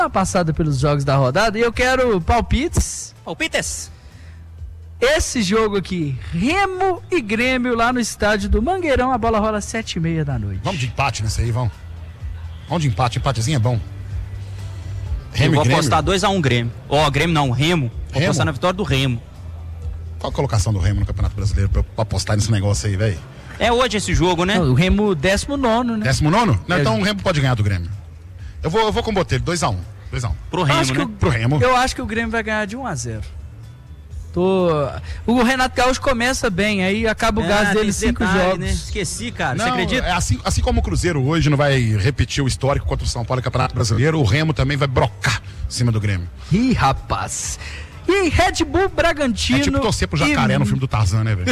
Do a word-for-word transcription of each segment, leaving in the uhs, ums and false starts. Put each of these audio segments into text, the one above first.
uma passada pelos jogos da rodada e eu quero palpites. Palpites. Esse jogo aqui, Remo e Grêmio lá no estádio do Mangueirão, a bola rola às sete e meia da noite. Vamos de empate nessa aí, vamos. Vamos de empate, empatezinho é bom. Remo eu vou apostar dois a um Grêmio. Ó, oh, Grêmio não, Remo. Vou Remo? apostar na vitória do Remo. Qual a colocação do Remo no Campeonato Brasileiro pra, pra apostar nesse negócio aí, velho? É hoje esse jogo, né? Não, o Remo décimo nono, né? Décimo nono? Não, é. Então o Remo pode ganhar do Grêmio. Eu vou, eu vou com o Botelho, dois a um. dois a um. Pro Remo, né? O, Pro Remo. Eu acho que o Grêmio vai ganhar de um a zero. Tô... O Renato Gaúcho começa bem, aí acaba o ah, gás dele cinco detalhe, jogos. Né? Esqueci, cara. Não, Você acredita? É assim, assim como o Cruzeiro hoje não vai repetir o histórico contra o São Paulo no Campeonato Brasileiro, o Remo também vai brocar em cima do Grêmio. Ih, rapaz. E Red Bull Bragantino. É tipo torcer pro Jacaré e... no filme do Tarzan, né, velho?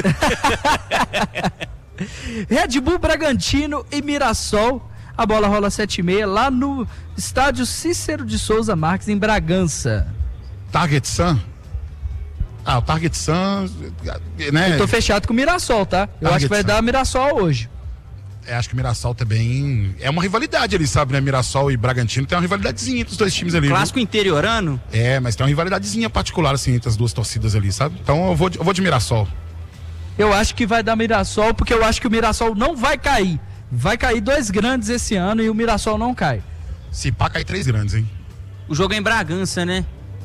Red Bull Bragantino e Mirassol. A bola rola às sete e meia lá no estádio Cícero de Souza Marques, em Bragança. Target Sun? Ah, o Target Sun, né? Eu tô fechado com o Mirassol, tá? Eu Target acho que vai Sun. dar Mirassol hoje. É, acho que o Mirassol também... É uma rivalidade ali, sabe, né? Mirassol e Bragantino tem uma rivalidadezinha entre os dois times ali. Clássico viu? interiorano? É, mas tem uma rivalidadezinha particular, assim, entre as duas torcidas ali, sabe? Então eu vou de, eu vou de Mirassol. Eu acho que vai dar Mirassol, porque eu acho que o Mirassol não vai cair. Vai cair dois grandes esse ano e o Mirassol não cai. Se pá, cai três grandes, hein? O jogo é em Bragança, né?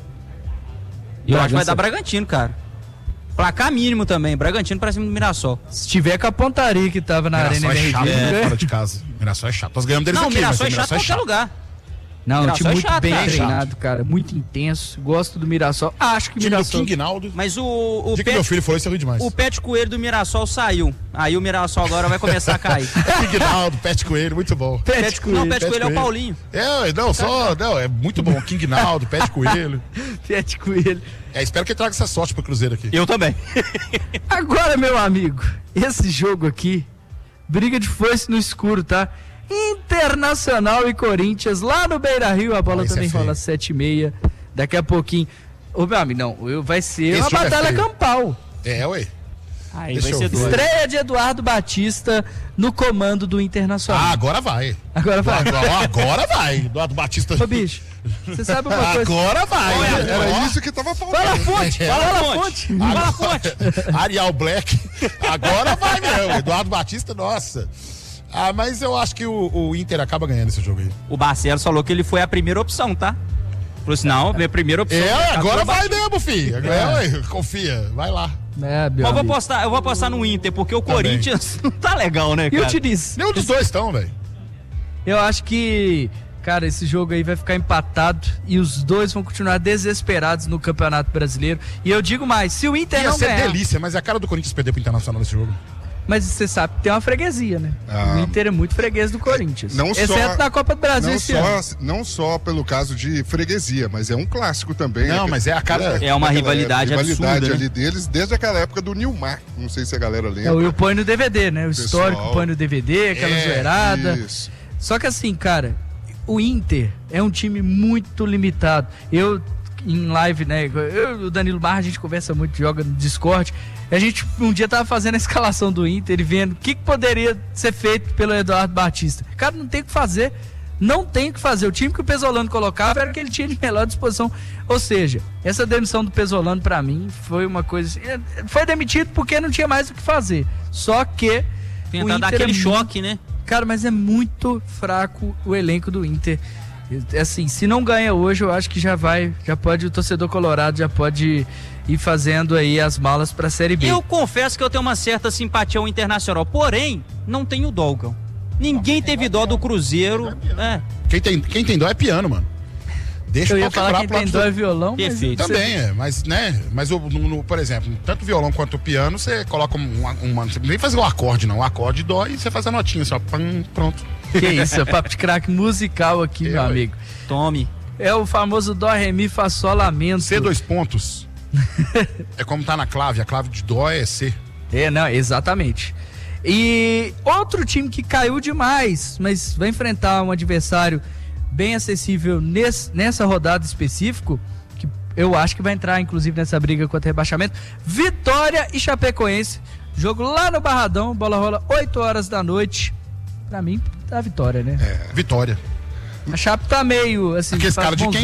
E eu acho que vai dar Bragantino, cara. Placar mínimo também, Bragantino pra cima do Mirassol. Se tiver com a pontaria que tava na Mirassol Arena é chato, Energia, né? né? Fora de casa. Mirassol é chato. Nós ganhamos deles Não, aqui, Mirassol é mas o chato em qualquer lugar. Não, um Mirassol time é muito chato, bem cara. treinado, cara. Muito intenso. Gosto do Mirassol. Acho que o Time do Mirassol... King Naldo. Mas o, o O dia que meu filho falou, isso é ruim demais. o Pet Coelho do Mirassol saiu. Aí o Mirassol agora vai começar a cair. King Naldo, Pet Coelho, muito bom. Pet Coelho. Não, Pet Pet Coelho é o Coelho. Paulinho. É, não, só, não, é muito bom. King Naldo, Pet Coelho. Pet Coelho. É, espero que ele traga essa sorte pro Cruzeiro aqui. Eu também. Agora, meu amigo, esse jogo aqui, briga de foice no escuro, tá? Internacional e Corinthians, lá no Beira-Rio, a bola Ah, esse também é feio. rola às sete e meia. Daqui a pouquinho... Ô, meu amigo, não, eu- vai ser Esse uma jogo é batalha feio. campal. É, ué. Aí Deixa vai eu ser ver. doido. Estreia de Eduardo Batista no comando do Internacional. Ah, agora vai. Agora vai. Agora, agora vai. Eduardo Batista. Ô, bicho, você sabe uma coisa... Agora vai. Olha, Ó, Era isso que tava faltando. Fala a fonte, É. fala a Fonte. fonte. Fala a fonte. Arial Black. Agora vai mesmo. Eduardo Batista, nossa. Ah, mas eu acho que o, o Inter acaba ganhando esse jogo aí. O Barcelos falou que ele foi a primeira opção, tá? Falou assim, não, minha primeira opção. É, agora Acabou vai o Batista. mesmo, filho. Agora, É. ué, confia. Vai lá. É, meu Mas eu vou amigo. apostar, eu vou apostar no Inter, porque o Também. Corinthians não tá legal, né, E cara? eu te disse, Nenhum dos dois estão, velho. eu acho que, cara, esse jogo aí vai ficar empatado e os dois vão continuar desesperados no Campeonato Brasileiro. E eu digo mais, se o Inter Ia não ser ganhar... delícia, mas é a cara do Corinthians perder pro Internacional nesse jogo. Mas você sabe que tem uma freguesia, né? Ah. O Inter é muito freguês do Corinthians. Não só- Exceto na Copa do Brasil Não esse ano. só, não só pelo caso de freguesia, mas é um clássico também. Não, né? mas é a cara- É uma Aquela rivalidade rivalidade absurda, ali né? deles, desde aquela época do Nilmar. Não sei se a galera É, lembra. o eu põe no D V D, né? O Pessoal. histórico põe no D V D, aquela É, zoeirada. Isso. Só que assim, cara, o Inter é um time muito limitado. Eu, em live, né? Eu e o Danilo Marra, a gente conversa muito, joga no Discord. A gente um dia tava fazendo a escalação do Inter e vendo o que, que poderia ser feito pelo Eduardo Batista. Cara, não tem o que fazer. Não tem o que fazer. O time que o Pesolano colocava era o que ele tinha de melhor disposição. Ou seja, essa demissão do Pesolano, pra mim, foi uma coisa... Foi demitido porque não tinha mais o que fazer. Só que... Tentar o dar Inter aquele é choque, né? Cara, mas é muito fraco o elenco do Inter. Assim, se não ganha hoje, eu acho que já vai, já pode, o torcedor colorado já pode ir fazendo aí as malas pra Série B. Eu confesso que eu tenho uma certa simpatia ao Internacional, porém, não tenho dó, Gão. Ninguém teve dó do Cruzeiro. É, Quem tem, quem tem dó é piano, mano. Deixa Eu o ia pau falar quebrar que pro tem lado dó é do- violão, mas Perfeito. você- Também, é, mas, né? Mas, o, no, no- por exemplo, tanto o violão quanto o piano, você coloca uma. uma você nem fazer o acorde, não. O acorde dó e você faz a notinha, só. Pam, pronto. Que isso, é papo de craque musical aqui, É, meu ué. amigo. Tome. É o famoso dó, ré, mi, fá, sol, lamento. C dois pontos. É como tá na clave. A clave de dó é C. É, não, exatamente. E outro time que caiu demais, mas vai enfrentar um adversário bem acessível nesse, nessa rodada específico, que eu acho que vai entrar inclusive nessa briga contra rebaixamento, Vitória e Chapecoense, jogo lá no Barradão, bola rola oito horas da noite, pra mim, tá a Vitória, né? Vitória. A Chape tá meio, assim... Aquele cara de quem